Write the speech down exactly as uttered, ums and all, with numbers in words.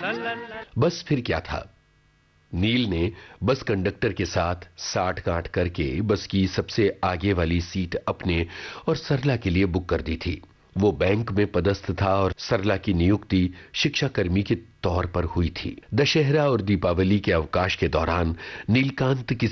बस फिर क्या था, नील ने बस कंडक्टर के साथ साठ गांठ करके बस की सबसे आगे वाली सीट अपने और सरला के लिए बुक कर दी थी। वो बैंक में पदस्थ था और सरला की नियुक्ति शिक्षा कर्मी के तौर पर हुई थी। दशहरा और दीपावली के अवकाश के दौरान नीलकांत किसी